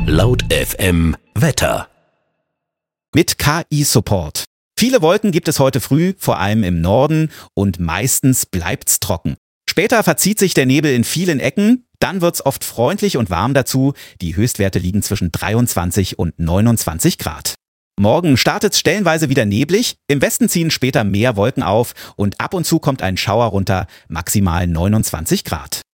Laut FM Wetter. Mit KI-Support. Viele Wolken gibt es heute früh, vor allem im Norden, und meistens bleibt's trocken. Später verzieht sich der Nebel in vielen Ecken, dann wird's oft freundlich und warm dazu. Die Höchstwerte liegen zwischen 23 und 29 Grad. Morgen startet's stellenweise wieder neblig, im Westen ziehen später mehr Wolken auf und ab und zu kommt ein Schauer runter, maximal 29 Grad.